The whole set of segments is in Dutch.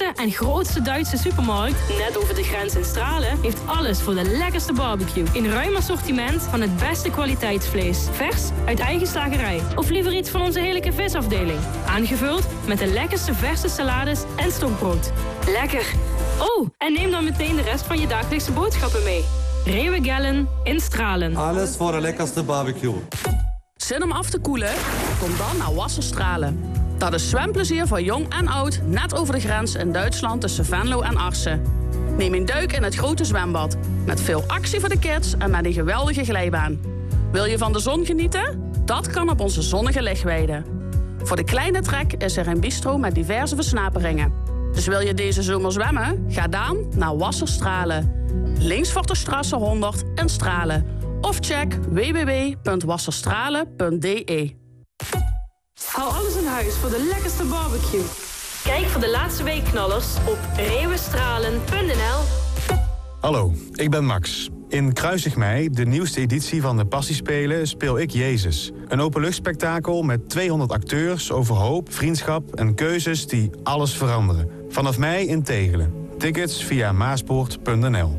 langste en grootste Duitse supermarkt, net over de grens in Stralen, heeft alles voor de lekkerste barbecue. Een ruim assortiment van het beste kwaliteitsvlees. Vers uit eigen slagerij. Of liever iets van onze heerlijke visafdeling. Aangevuld met de lekkerste verse salades en stokbrood. Lekker! Oh, en neem dan meteen de rest van je dagelijkse boodschappen mee. Rewe Gellen in Stralen. Alles voor de lekkerste barbecue. Zin om af te koelen? Kom dan naar Wasserstralen. Dat is zwemplezier voor jong en oud, net over de grens in Duitsland tussen Venlo en Arsen. Neem een duik in het grote zwembad. Met veel actie voor de kids en met een geweldige glijbaan. Wil je van de zon genieten? Dat kan op onze zonnige lichtweide. Voor de kleine trek is er een bistro met diverse versnaperingen. Dus wil je deze zomer zwemmen? Ga dan naar Wasserstralen. Links voor de Strasse 100 in Stralen. Of check www.wasserstralen.de. Hou alles in huis voor de lekkerste barbecue. Kijk voor de laatste weekknallers op rewestralen.nl. Hallo, ik ben Max. In Kruisig Mei, de nieuwste editie van de Passiespelen, speel ik Jezus. Een openluchtspektakel met 200 acteurs over hoop, vriendschap en keuzes die alles veranderen. Vanaf mei in Tegelen. Tickets via maaspoort.nl.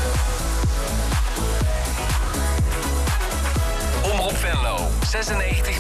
Omroep Venlo, 96,8